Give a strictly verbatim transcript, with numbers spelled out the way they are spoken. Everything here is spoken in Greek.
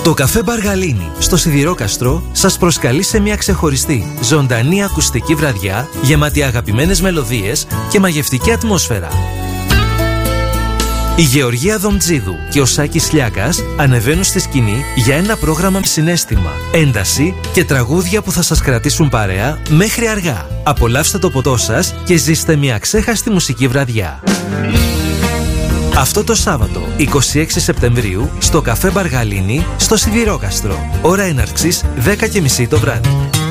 Το καφέ Μπαργαλίνι στο Σιδηρόκαστρο σας προσκαλεί σε μια ξεχωριστή, ζωντανή ακουστική βραδιά γεμάτη αγαπημένες μελωδίες και μαγευτική ατμόσφαιρα. Η Γεωργία Δομτζίδου και ο Σάκης Λιάκας ανεβαίνουν στη σκηνή για ένα πρόγραμμα με συναίσθημα, ένταση και τραγούδια που θα σας κρατήσουν παρέα μέχρι αργά. Απολαύστε το ποτό σας και ζήστε μια ξέχαστη μουσική βραδιά. Αυτό το Σάββατο, είκοσι έξι Σεπτεμβρίου, στο καφέ Μπαργαλίνι, στο Σιδηρόκαστρο. Ώρα έναρξης δέκα και μισή το βράδυ.